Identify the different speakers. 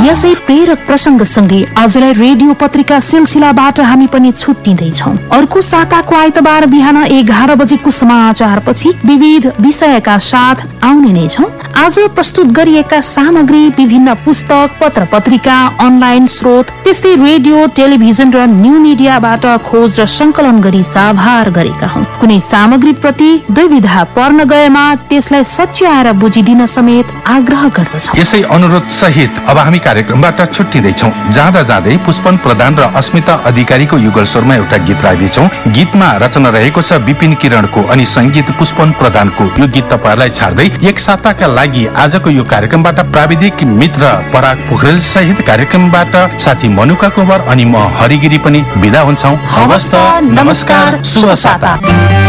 Speaker 1: यसै प्रेरक प्रसङ्गसँगै आजलाई रेडियो पत्रिका सिलसिलाबाट हामी पनि छुट्टिँदैछौँ। अर्को साताको आइतबार बिहान 11 बजेको समाचारपछि विविध विषयका साथ आउने नै छौँ। आज प्रस्तुत गरिएका सामग्री विभिन्न पुस्तक, पत्र पत्रिका, अनलाइन स्रोत, त्यस्तै रेडियो, टेलिभिजन र न्यू मिडियाबाट खोज र संकलन गरी साभार गरेका हौं। कुनै सामग्री प्रति दुविधा पर्न गएमा त्यसलाई सच्याएर बुझिदिन समेत आग्रह गर्दछौं।
Speaker 2: यसै अनुरोध सहित अब हामी कार्यक्रमबाट छुट्टिँदैछौँ। जाँदा जाँदै पुष्पन प्रधान र अस्मिता अधिकारीको युगल स्वरमा एउटा गीत राख्दैछौँ। गीतमा रचना रहेको छ विपिन किरणको अनि संगीत पुष्पन प्रधानको। यो गीत तपाईहरुलाई छाड्दै एक साताका लागि आजको यो कार्यक्रमबाट प्राविधिक मित्र पराग पोखरेल सहित कार्यक्रमबाट साथी मनुका कुँवर अनि म हरिगिरी पनि बिदा हुन्छौं।
Speaker 1: हवस् त, नमस्कार, शुभ साता।